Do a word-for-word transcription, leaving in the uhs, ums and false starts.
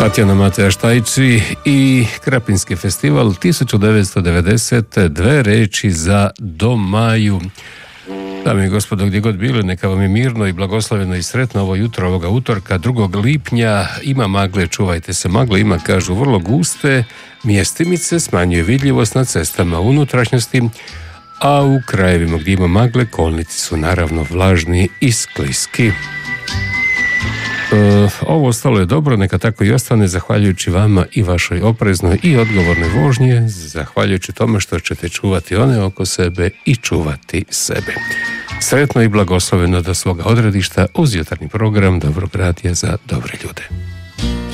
Tatjana Mateja Štajci i Krapinski festival tisuću devetsto devedeset. Dve reči za Domaju. Dame i gospodo, gdje god bili, neka vam je mirno i blagosloveno i sretno ovo jutro ovoga utorka drugog lipnja. Ima magle, čuvajte se magle, ima, kažu, vrlo guste mjestimice, smanjuje vidljivost na cestama u unutrašnjosti, a u krajevima gdje ima magle, kolnici su naravno vlažni i skliski. E, ovo ostalo je dobro, neka tako i ostane, zahvaljujući vama i vašoj opreznoj i odgovornoj vožnji, zahvaljujući tome što ćete čuvati one oko sebe i čuvati sebe. Sretno i blagosloveno do svoga odredišta uz jutarnji program Dobrog radija za dobre ljude.